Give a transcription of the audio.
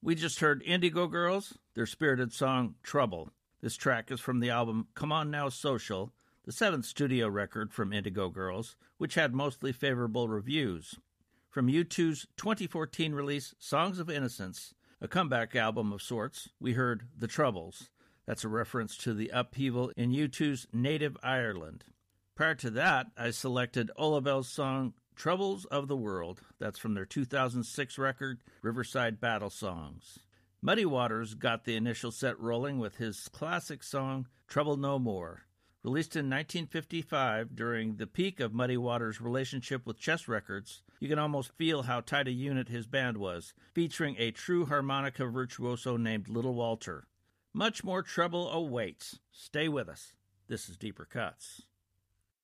We just heard Indigo Girls, their spirited song, Trouble. This track is from the album Come On Now Social, the seventh studio record from Indigo Girls, which had mostly favorable reviews. From U2's 2014 release, Songs of Innocence, a comeback album of sorts, we heard The Troubles. That's a reference to the upheaval in U2's native Ireland. Prior to that, I selected Olabelle's song, Troubles of the World. That's from their 2006 record, Riverside Battle Songs. Muddy Waters got the initial set rolling with his classic song, Trouble No More. Released in 1955 during the peak of Muddy Waters' relationship with Chess Records, you can almost feel how tight a unit his band was, featuring a true harmonica virtuoso named Little Walter. Much more trouble awaits. Stay with us. This is Deeper Cuts.